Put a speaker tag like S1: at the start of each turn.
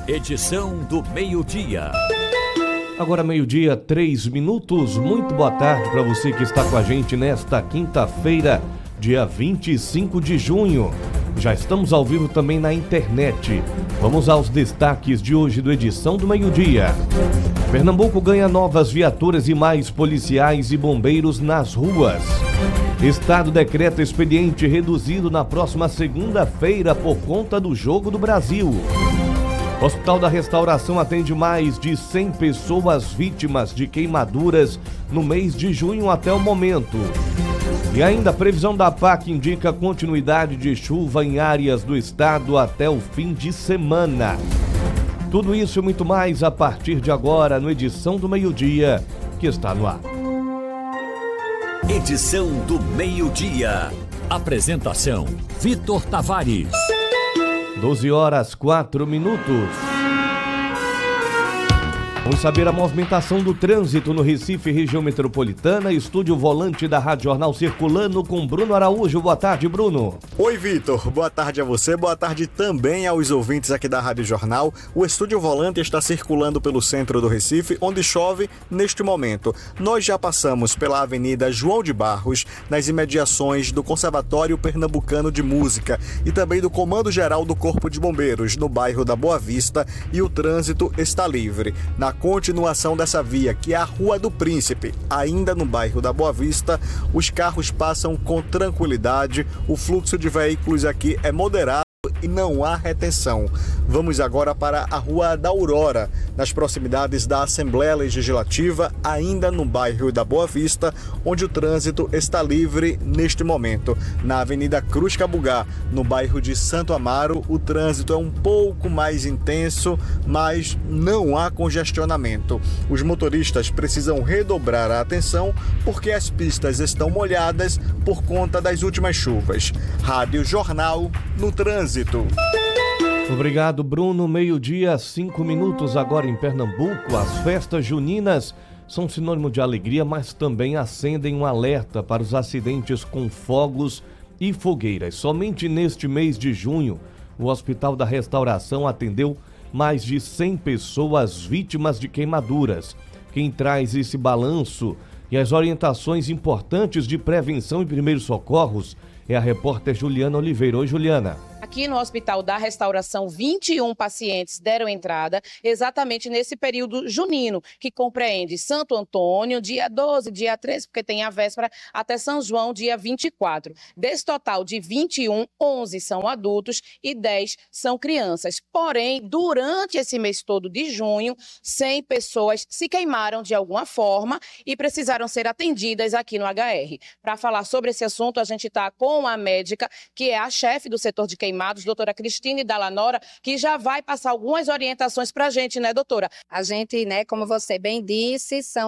S1: Edição do meio-dia.
S2: Agora 12h, 3 minutos. Muito boa tarde para você que está com a gente nesta quinta-feira, dia 25 de junho. Já estamos ao vivo também na internet. Vamos aos destaques de hoje do Edição do Meio-Dia. Pernambuco ganha novas viaturas e mais policiais e bombeiros nas ruas. Estado decreta expediente reduzido na próxima segunda-feira por conta do Jogo do Brasil. Hospital da Restauração atende mais de 100 pessoas vítimas de queimaduras no mês de junho até o momento. E ainda a previsão da APAC indica continuidade de chuva em áreas do estado até o fim de semana. Tudo isso e muito mais a partir de agora no Edição do Meio-Dia, que está no ar.
S1: Edição do Meio-Dia. Apresentação: Vitor Tavares.
S2: 12h, 4 minutos. Vamos saber a movimentação do trânsito no Recife, região metropolitana. Estúdio Volante da Rádio Jornal circulando com Bruno Araújo. Boa tarde, Bruno.
S3: Oi, Vitor. Boa tarde a você. Boa tarde também aos ouvintes aqui da Rádio Jornal. O Estúdio Volante está circulando pelo centro do Recife, onde chove neste momento. Nós já passamos pela Avenida João de Barros, nas imediações do Conservatório Pernambucano de Música e também do Comando Geral do Corpo de Bombeiros, no bairro da Boa Vista, e o trânsito está livre. Na continuação dessa via, que é a Rua do Príncipe, ainda no bairro da Boa Vista, os carros passam com tranquilidade, o fluxo de veículos aqui é moderado e não há retenção. Vamos agora para a Rua da Aurora, nas proximidades da Assembleia Legislativa, ainda no bairro da Boa Vista, onde o trânsito está livre neste momento. Na Avenida Cruz Cabugá, no bairro de Santo Amaro, o trânsito é um pouco mais intenso, mas não há congestionamento. Os motoristas precisam redobrar a atenção porque as pistas estão molhadas por conta das últimas chuvas. Rádio Jornal no trânsito.
S2: Obrigado, Bruno. 12h, 5 minutos agora em Pernambuco. As festas juninas são sinônimo de alegria, mas também acendem um alerta para os acidentes com fogos e fogueiras. Somente neste mês de junho, o Hospital da Restauração atendeu mais de 100 pessoas vítimas de queimaduras. Quem traz esse balanço e as orientações importantes de prevenção e primeiros socorros é a repórter Juliana Oliveira. Oi, Juliana.
S4: Aqui no Hospital da Restauração, 21 pacientes deram entrada exatamente nesse período junino, que compreende Santo Antônio, dia 12, dia 13, porque tem a véspera, até São João, dia 24. Desse total de 21, 11 são adultos e 10 são crianças. Porém, durante esse mês todo de junho, 100 pessoas se queimaram de alguma forma e precisaram ser atendidas aqui no HR. Para falar sobre esse assunto, a gente está com a médica, que é a chefe do setor de queimados, doutora Cristine Dallanora, que já vai passar algumas orientações para a gente, né, doutora?
S5: A gente, né, como você bem disse, são